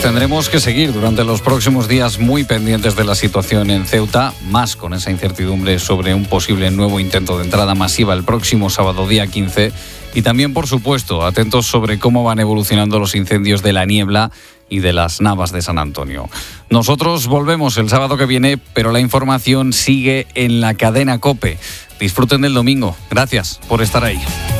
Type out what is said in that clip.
tendremos que seguir durante los próximos días muy pendientes de la situación en Ceuta, más con esa incertidumbre sobre un posible nuevo intento de entrada masiva el próximo sábado día 15. Y también, por supuesto, atentos sobre cómo van evolucionando los incendios de La Niebla y de las Navas de San Antonio. Nosotros volvemos el sábado que viene, pero la información sigue en la cadena COPE. Disfruten del domingo. Gracias por estar ahí.